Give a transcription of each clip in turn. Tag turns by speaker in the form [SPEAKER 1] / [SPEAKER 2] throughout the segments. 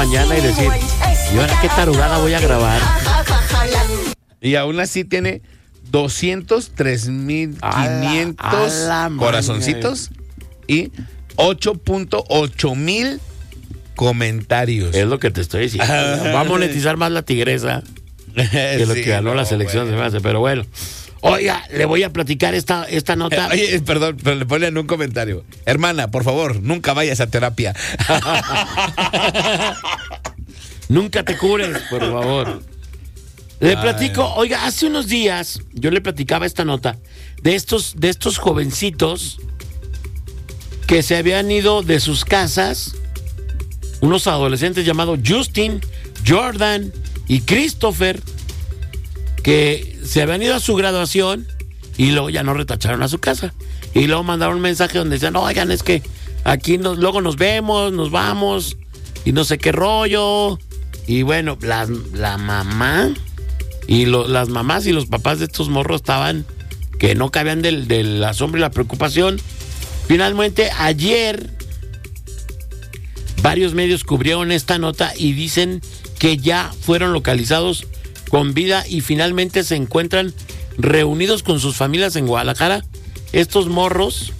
[SPEAKER 1] mañana y decir, ¿y ahora qué tarugada voy a grabar?
[SPEAKER 2] Y aún así tiene 203,500 corazoncitos y 8.8 mil comentarios.
[SPEAKER 1] Es lo que te estoy diciendo. Va a monetizar más la tigresa que lo que ganó la selección, se me hace. Pero bueno. Oiga, le voy a platicar esta nota.
[SPEAKER 2] Oye, perdón, pero le ponen un comentario. Hermana, por favor, nunca vayas a terapia.
[SPEAKER 1] Nunca te cures, por favor. Le platico, oiga, hace unos días yo le platicaba esta nota de estos jovencitos que se habían ido de sus casas, unos adolescentes llamados Justin, Jordan y Christopher, que se habían ido a su graduación y luego ya no retacharon a su casa. Y luego mandaron un mensaje donde decían, oigan, es que aquí luego nos vemos, nos vamos y no sé qué rollo. Y bueno, la mamá y las mamás y los papás de estos morros estaban que no cabían del asombro y la preocupación. Finalmente, ayer varios medios cubrieron esta nota y dicen que ya fueron localizados con vida y finalmente se encuentran reunidos con sus familias en Guadalajara. Estos morros,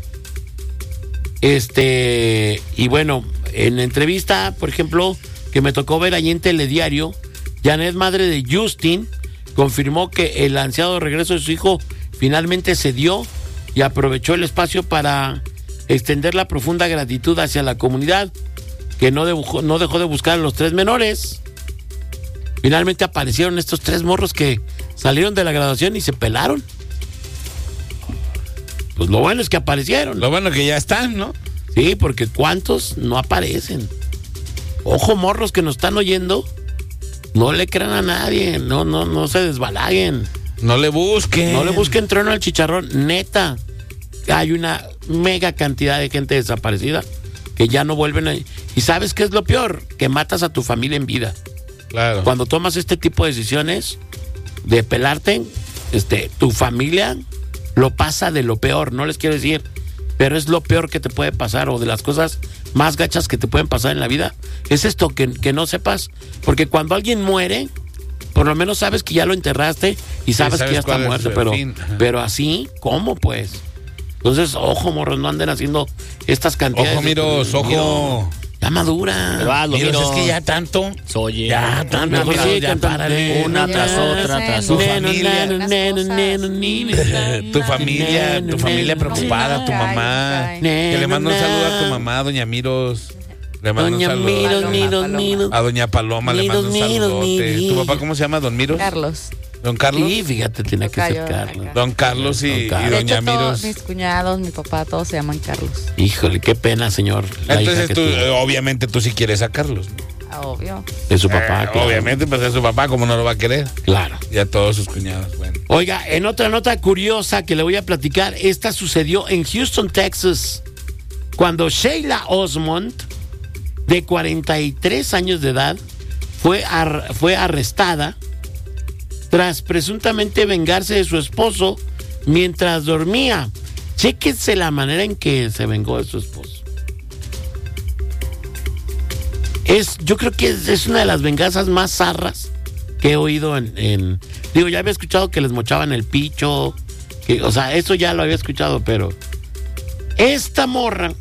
[SPEAKER 1] y bueno, en entrevista, por ejemplo, que me tocó ver allí en Telediario, Janet, madre de Justin, confirmó que el ansiado regreso de su hijo finalmente se dio y aprovechó el espacio para extender la profunda gratitud hacia la comunidad, que no dejó de buscar a los tres menores. Finalmente aparecieron estos tres morros que salieron de la graduación y se pelaron. Pues lo bueno es que aparecieron.
[SPEAKER 2] Lo bueno que ya están, ¿no?
[SPEAKER 1] Sí, porque ¿cuántos no aparecen? Ojo, morros que nos están oyendo, no le crean a nadie, no se desbalaguen.
[SPEAKER 2] No le busquen.
[SPEAKER 1] No le busquen trueno al chicharrón, neta. Hay una mega cantidad de gente desaparecida que ya no vuelven a... ¿Y sabes qué es lo peor? Que matas a tu familia en vida.
[SPEAKER 2] Claro.
[SPEAKER 1] Cuando tomas este tipo de decisiones de pelarte, tu familia lo pasa de lo peor, no les quiero decir, pero es lo peor que te puede pasar, o de las cosas más gachas que te pueden pasar en la vida. Es esto que no sepas, porque cuando alguien muere, por lo menos sabes que ya lo enterraste y sabes que ya está muerto, pero así, ¿cómo pues? Entonces, ojo, morros, no anden haciendo estas cantidades.
[SPEAKER 2] Ojo, miros, ojo.
[SPEAKER 1] Ya madura.
[SPEAKER 2] Miros, es que ya tanto.
[SPEAKER 3] Oye.
[SPEAKER 2] Ya tanto.
[SPEAKER 1] Mejor sí,
[SPEAKER 2] Ya párale.
[SPEAKER 3] Una tras otra, tras
[SPEAKER 2] Tu
[SPEAKER 3] otra.
[SPEAKER 2] familia. Tu familia preocupada, tu mamá. Que le mando un saludo a tu mamá, doña Miros. Le mando un saludo. A doña Paloma le mando un saludote. ¿Tu papá cómo se llama, don Miros?
[SPEAKER 4] Carlos.
[SPEAKER 2] ¿Don Carlos?
[SPEAKER 1] Sí, fíjate, tiene que ser Carlos.
[SPEAKER 2] Don Carlos y
[SPEAKER 4] De
[SPEAKER 2] doña
[SPEAKER 4] hecho,
[SPEAKER 2] Miros.
[SPEAKER 4] todos mis cuñados, mi papá, todos se llaman Carlos.
[SPEAKER 1] Híjole, qué pena, señor.
[SPEAKER 2] Entonces tú, obviamente tú sí quieres a Carlos, ¿no?
[SPEAKER 4] Obvio.
[SPEAKER 1] De su papá, claro.
[SPEAKER 2] Obviamente, pues es su papá, ¿cómo no lo va a querer?
[SPEAKER 1] Claro.
[SPEAKER 2] Y a todos sus cuñados, bueno.
[SPEAKER 1] Oiga, en otra nota curiosa que le voy a platicar, esta sucedió en Houston, Texas, cuando Sheila Osmond, de 43 años de edad, fue arrestada tras presuntamente vengarse de su esposo mientras dormía. Chéquense la manera en que se vengó de su esposo. Yo creo que es una de las venganzas más zarras que he oído digo, ya había escuchado que les mochaban el picho, o sea, eso ya lo había escuchado, pero esta morra,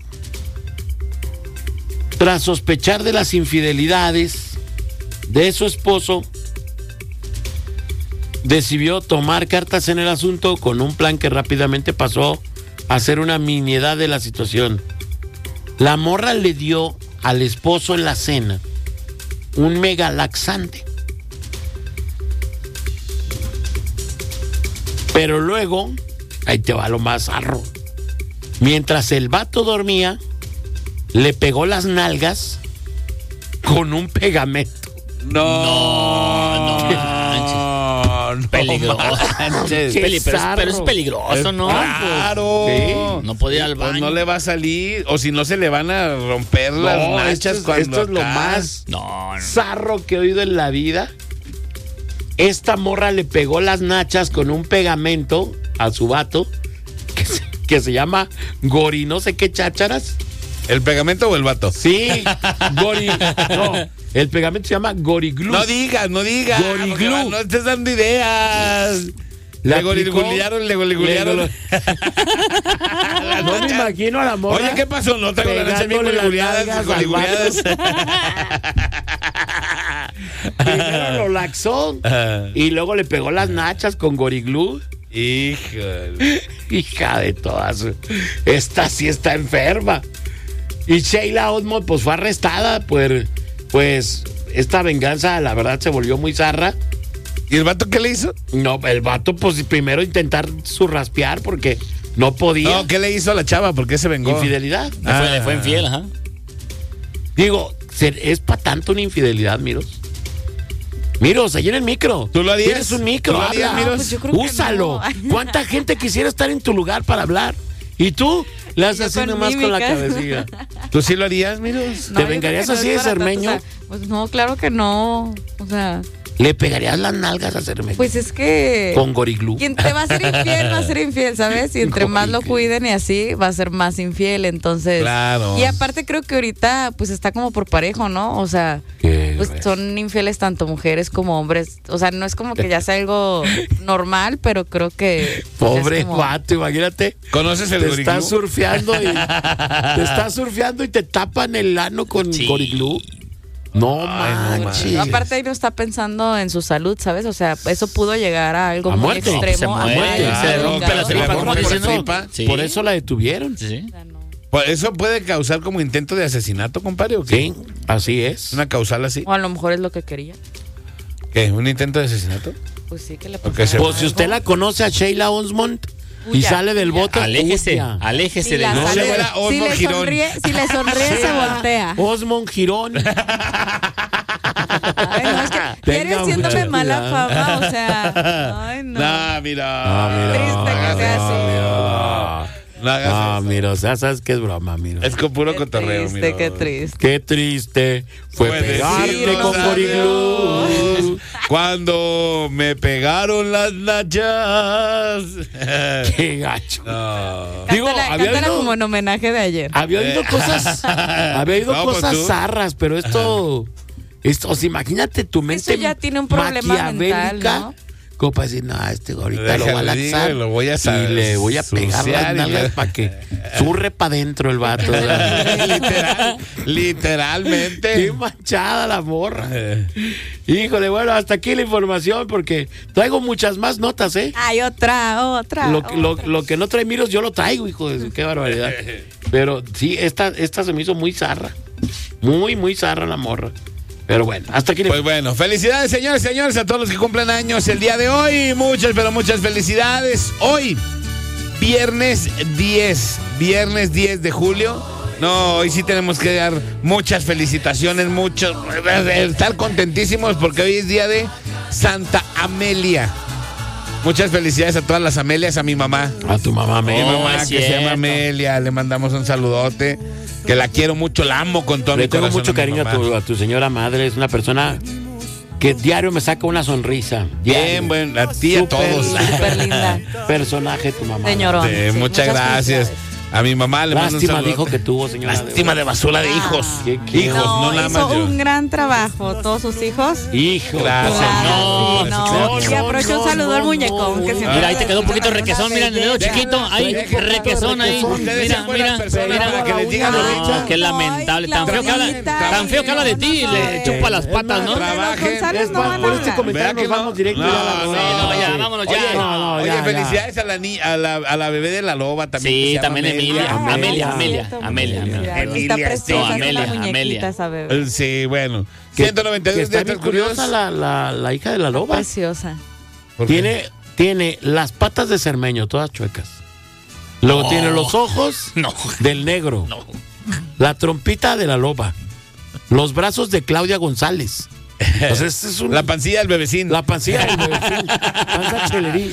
[SPEAKER 1] tras sospechar de las infidelidades de su esposo, decidió tomar cartas en el asunto con un plan que rápidamente pasó a ser una miniedad de la situación. La morra le dio al esposo en la cena un mega laxante. Pero luego, ahí te va lo más zarro. Mientras el vato dormía, le pegó las nalgas con un pegamento.
[SPEAKER 2] No.
[SPEAKER 3] Peligroso. Pero es peligroso, ¿no?
[SPEAKER 2] Claro.
[SPEAKER 1] Sí.
[SPEAKER 3] No podía ir al
[SPEAKER 2] Pues
[SPEAKER 3] baño.
[SPEAKER 2] no le va a salir, o si no se le van a romper las nachas cuando
[SPEAKER 1] esto es lo
[SPEAKER 2] acá.
[SPEAKER 1] más
[SPEAKER 3] No.
[SPEAKER 1] zarro que he oído en la vida. Esta morra le pegó las nachas con un pegamento a su vato que se llama Gori no sé qué chácharas.
[SPEAKER 2] ¿El pegamento o el vato?
[SPEAKER 1] Sí, no, el pegamento se llama Goriglú.
[SPEAKER 2] No digas.
[SPEAKER 1] Goriglú.
[SPEAKER 2] No estés dando ideas. Le gorigulearon.
[SPEAKER 1] No me imagino a la morra.
[SPEAKER 2] Oye, ¿qué pasó? No traigo la noche bien goriguleadas.
[SPEAKER 1] Primero lo laxó y luego le pegó las nachas con Goriglú.
[SPEAKER 2] Híjole.
[SPEAKER 1] Hija de todas. Esta sí está enferma. Y Sheila Osmond pues fue arrestada. Pues esta venganza la verdad se volvió muy zarra.
[SPEAKER 2] ¿Y el vato qué le hizo?
[SPEAKER 1] No, el vato pues primero intentar surraspear porque no podía.
[SPEAKER 2] No, ¿qué le hizo a la chava? ¿Por qué se vengó?
[SPEAKER 1] Infidelidad.
[SPEAKER 3] Le fue infiel, ajá.
[SPEAKER 1] Digo, ¿es para tanto una infidelidad, Miros? Miros, ahí en el micro.
[SPEAKER 2] ¿Tú lo harías?
[SPEAKER 1] Tienes un micro,
[SPEAKER 2] ¿Tú lo harías,
[SPEAKER 1] habla.
[SPEAKER 2] Miros?
[SPEAKER 4] Pues yo creo que
[SPEAKER 1] Úsalo.
[SPEAKER 4] no.
[SPEAKER 1] ¿Cuánta gente quisiera estar en tu lugar para hablar? ¿Y tú? Le haces así
[SPEAKER 4] con
[SPEAKER 1] nomás con la
[SPEAKER 4] mímica.
[SPEAKER 1] cabecilla.
[SPEAKER 2] ¿Tú sí lo harías, Miros?
[SPEAKER 1] ¿Te
[SPEAKER 4] yo
[SPEAKER 1] vengarías
[SPEAKER 4] creo que
[SPEAKER 1] así
[SPEAKER 4] no
[SPEAKER 1] de
[SPEAKER 4] es para tanto,
[SPEAKER 1] Cermeño?
[SPEAKER 4] o sea, pues no, claro que no. O sea,
[SPEAKER 1] ¿Le pegarías las nalgas a Cermeño?
[SPEAKER 4] pues es que
[SPEAKER 1] Con Goriglú.
[SPEAKER 4] quien te va a ser infiel, va a ser infiel, ¿sabes? Y entre más lo cuiden y así, va a ser más infiel, entonces.
[SPEAKER 2] Claro.
[SPEAKER 4] Y aparte creo que ahorita, pues está como por parejo, ¿no? O sea,
[SPEAKER 1] Qué
[SPEAKER 4] pues
[SPEAKER 1] grueso.
[SPEAKER 4] son infieles tanto mujeres como hombres. O sea, no es como que ya sea algo normal, pero creo que. pues,
[SPEAKER 1] Pobre
[SPEAKER 4] es como-
[SPEAKER 1] vato, imagínate.
[SPEAKER 2] ¿Conoces el
[SPEAKER 1] Te
[SPEAKER 2] Goriglú?
[SPEAKER 1] estás surfeando y te tapan el ano con Goriglú. No
[SPEAKER 2] Ay, no
[SPEAKER 1] manches.
[SPEAKER 4] Aparte ahí no está pensando en su salud, ¿sabes? O sea, eso pudo llegar a algo
[SPEAKER 1] A
[SPEAKER 4] muy
[SPEAKER 1] muerte.
[SPEAKER 4] extremo.
[SPEAKER 3] Se muere,
[SPEAKER 4] muerte,
[SPEAKER 3] se
[SPEAKER 4] a
[SPEAKER 3] rompe la
[SPEAKER 4] hígado.
[SPEAKER 3] tripa,
[SPEAKER 2] como
[SPEAKER 1] por,
[SPEAKER 2] dicen,
[SPEAKER 1] eso,
[SPEAKER 2] tripa.
[SPEAKER 3] Sí.
[SPEAKER 1] por eso la detuvieron.
[SPEAKER 3] Sí.
[SPEAKER 4] O sea, no.
[SPEAKER 2] Pues eso puede causar como intento de asesinato, compadre, ¿o qué?
[SPEAKER 1] Sí, así es.
[SPEAKER 2] Una causal así.
[SPEAKER 4] O a lo mejor es lo que quería.
[SPEAKER 2] ¿Qué? ¿Un intento de asesinato?
[SPEAKER 4] Pues sí, que le
[SPEAKER 2] Porque
[SPEAKER 4] pasara
[SPEAKER 1] Pues si
[SPEAKER 4] algo.
[SPEAKER 1] usted la conoce a Sheila Osmond y
[SPEAKER 4] Huya,
[SPEAKER 1] sale del
[SPEAKER 4] huya.
[SPEAKER 1] bote,
[SPEAKER 3] Aléjese
[SPEAKER 1] huya.
[SPEAKER 3] de
[SPEAKER 4] Si la
[SPEAKER 2] No,
[SPEAKER 4] sale-
[SPEAKER 2] le era
[SPEAKER 4] si
[SPEAKER 2] Osmond
[SPEAKER 4] le
[SPEAKER 2] Girón.
[SPEAKER 4] sonríe, si le sonríe se voltea.
[SPEAKER 1] Osmond Girón.
[SPEAKER 4] Ay, no, es que
[SPEAKER 1] Tenga
[SPEAKER 4] quiere haciéndome
[SPEAKER 1] mucho
[SPEAKER 4] mala
[SPEAKER 1] cuidado.
[SPEAKER 4] fama, o sea, ay no.
[SPEAKER 2] No, mira.
[SPEAKER 4] Triste que sea así.
[SPEAKER 2] No hagas
[SPEAKER 1] Ah,
[SPEAKER 2] eso.
[SPEAKER 1] mira, o sea, sabes que es broma, mira.
[SPEAKER 2] Es con puro
[SPEAKER 4] Qué
[SPEAKER 2] cotorreo,
[SPEAKER 4] triste,
[SPEAKER 2] mira.
[SPEAKER 4] qué triste.
[SPEAKER 1] Qué triste fue
[SPEAKER 2] Fue
[SPEAKER 1] pegarte
[SPEAKER 2] decirnos
[SPEAKER 1] con Goriglú.
[SPEAKER 2] Cuando me pegaron las nachas.
[SPEAKER 1] Qué gacho.
[SPEAKER 2] No.
[SPEAKER 1] Digo,
[SPEAKER 4] Cántala,
[SPEAKER 1] había
[SPEAKER 4] cántala
[SPEAKER 1] oído-
[SPEAKER 4] como en homenaje de ayer.
[SPEAKER 1] Había oído cosas,
[SPEAKER 2] No, pues
[SPEAKER 1] cosas
[SPEAKER 2] tú.
[SPEAKER 1] zarras, pero esto, o sea, imagínate tu mente
[SPEAKER 4] Eso ya tiene un problema
[SPEAKER 1] maquiavélica,
[SPEAKER 4] mental, ¿no?
[SPEAKER 1] como para decir, no, este ahorita lo voy a
[SPEAKER 2] Déjale,
[SPEAKER 1] laxar
[SPEAKER 2] lo voy a
[SPEAKER 1] y le voy a pegar
[SPEAKER 2] suciar
[SPEAKER 1] las
[SPEAKER 2] y
[SPEAKER 1] nalgas
[SPEAKER 2] le-
[SPEAKER 1] para que zurre para adentro el vato.
[SPEAKER 2] Literalmente.
[SPEAKER 1] Qué manchada la morra. Híjole, bueno, hasta aquí la información porque traigo muchas más notas, ¿eh?
[SPEAKER 4] Ay, otra.
[SPEAKER 1] Lo que no trae Miros, yo lo traigo, hijo de su, qué barbaridad. Pero sí, esta se me hizo muy zarra. Muy, muy zarra la morra. Pero bueno, hasta aquí.
[SPEAKER 2] Pues bueno, felicidades, señores, señores, a todos los que cumplen años el día de hoy. Muchas, pero muchas felicidades. Hoy, viernes 10 de julio. No, hoy sí tenemos que dar muchas felicitaciones, estar contentísimos porque hoy es día de Santa Amelia. Muchas felicidades a todas las Amelias, a mi mamá.
[SPEAKER 1] A tu mamá,
[SPEAKER 2] Mi
[SPEAKER 1] Mel.
[SPEAKER 2] mamá
[SPEAKER 3] es
[SPEAKER 2] que se llama
[SPEAKER 3] cierto.
[SPEAKER 2] Amelia, le mandamos un saludote, que la quiero mucho, la amo con todo
[SPEAKER 1] Le
[SPEAKER 2] mi
[SPEAKER 1] tengo
[SPEAKER 2] corazón.
[SPEAKER 1] mucho
[SPEAKER 2] mi
[SPEAKER 1] cariño
[SPEAKER 2] mamá.
[SPEAKER 1] a tu señora madre. Es una persona que diario me saca una sonrisa.
[SPEAKER 2] Bien,
[SPEAKER 1] Diario.
[SPEAKER 2] bueno, a ti y a
[SPEAKER 1] Súper,
[SPEAKER 2] todos.
[SPEAKER 4] Súper linda.
[SPEAKER 1] Personaje tu mamá.
[SPEAKER 4] Señorón.
[SPEAKER 2] Sí, muchas gracias.
[SPEAKER 4] felicidades.
[SPEAKER 2] A mi mamá le mando un
[SPEAKER 1] Lástima
[SPEAKER 2] saludo.
[SPEAKER 1] dijo que tuvo, señora.
[SPEAKER 2] Lástima de basura de hijos.
[SPEAKER 1] ¿Qué?
[SPEAKER 2] Hijos, no nada más
[SPEAKER 4] hizo
[SPEAKER 2] yo.
[SPEAKER 4] un gran trabajo, todos sus hijos.
[SPEAKER 1] Hijo.
[SPEAKER 2] Gracias.
[SPEAKER 3] No,
[SPEAKER 4] no. Y aprovecho un saludo al muñecón que siempre.
[SPEAKER 3] Mira, ahí te quedó un poquito requesón, mira, en el dedo chiquito, ahí,
[SPEAKER 2] Deja-
[SPEAKER 3] requesón ahí.
[SPEAKER 2] Ustedes
[SPEAKER 3] Mira,
[SPEAKER 2] son buenas
[SPEAKER 3] mira,
[SPEAKER 2] personas para que les digan
[SPEAKER 3] No,
[SPEAKER 2] ahorita.
[SPEAKER 3] qué lamentable, tan feo que habla de ti, le chupa las patas, ¿no?
[SPEAKER 2] Trabajen.
[SPEAKER 4] González no van
[SPEAKER 1] Por
[SPEAKER 4] a
[SPEAKER 1] este
[SPEAKER 4] hablar.
[SPEAKER 1] comentario
[SPEAKER 2] ¿Verdad que
[SPEAKER 1] nos
[SPEAKER 2] no?
[SPEAKER 1] vamos directo
[SPEAKER 2] No,
[SPEAKER 1] ya a la
[SPEAKER 2] no,
[SPEAKER 1] rola.
[SPEAKER 3] no, ya, vámonos ya.
[SPEAKER 2] Oye,
[SPEAKER 1] No,
[SPEAKER 2] oye,
[SPEAKER 1] ya, ya.
[SPEAKER 2] felicidades a la bebé de la loba también. que
[SPEAKER 3] Sí,
[SPEAKER 2] se llama
[SPEAKER 3] también Emilia,
[SPEAKER 2] Amelia.
[SPEAKER 3] Amelia.
[SPEAKER 4] Está preciosa,
[SPEAKER 3] No,
[SPEAKER 4] es una
[SPEAKER 3] Amelia,
[SPEAKER 4] muñequita
[SPEAKER 3] Amelia.
[SPEAKER 4] esa bebé.
[SPEAKER 2] Sí, bueno.
[SPEAKER 1] Que
[SPEAKER 2] 192
[SPEAKER 1] está
[SPEAKER 2] días
[SPEAKER 1] bien
[SPEAKER 2] curiosos.
[SPEAKER 1] curiosa la hija de la loba.
[SPEAKER 4] Preciosa.
[SPEAKER 2] ¿Por qué?
[SPEAKER 1] Tiene las patas de cermeño, todas chuecas. Luego tiene los ojos
[SPEAKER 3] No.
[SPEAKER 1] del negro.
[SPEAKER 3] No.
[SPEAKER 1] La trompita de la loba. Los brazos de Claudia González. O sea, este es un...
[SPEAKER 2] La pancilla del bebecín.
[SPEAKER 1] La pancilla del bebecín. Panza chelería.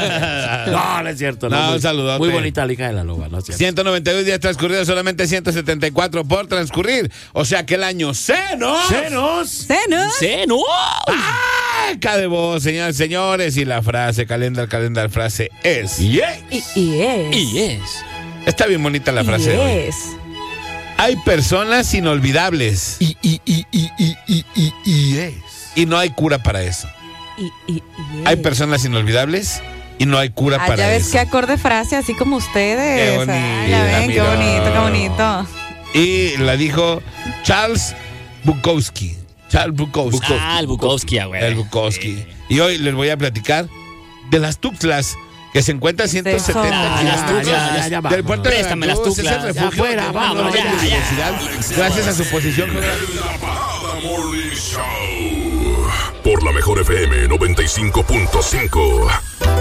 [SPEAKER 1] No, es cierto.
[SPEAKER 2] No,
[SPEAKER 1] muy,
[SPEAKER 2] un saludote.
[SPEAKER 1] Muy bonita la hija de la loba, ¿no es cierto?
[SPEAKER 2] 192 días transcurridos, solamente 174 por transcurrir. O sea que el año ¡Senos!
[SPEAKER 1] ¡Senos!
[SPEAKER 3] ¡Seno!
[SPEAKER 2] ¡Arca de voz, señores, señores! Y la frase, calendar, frase es.
[SPEAKER 1] Yeah.
[SPEAKER 4] Y es.
[SPEAKER 3] Y es.
[SPEAKER 2] Está bien bonita la frase de hoy.
[SPEAKER 4] es.
[SPEAKER 2] Hay personas inolvidables. Y no hay cura para eso. Hay personas inolvidables y no hay cura para eso.
[SPEAKER 4] Ya ves qué acorde frase, así como ustedes.
[SPEAKER 2] Qué bonito,
[SPEAKER 4] ya ven, qué bonito.
[SPEAKER 2] Y la dijo Charles Bukowski.
[SPEAKER 3] El Bukowski, güey.
[SPEAKER 2] El Bukowski. Y hoy les voy a platicar de las Tuxtlas, que se encuentran 170 kilómetros del puerto de
[SPEAKER 3] Préstame las
[SPEAKER 2] Veracruz. Es el
[SPEAKER 3] Tuxtlas.
[SPEAKER 2] refugio
[SPEAKER 3] Afuera,
[SPEAKER 2] de
[SPEAKER 3] vámonos,
[SPEAKER 2] la biodiversidad, gracias a su posición geográfica.
[SPEAKER 5] La Parada Morning Show por la Mejor FM 95.5.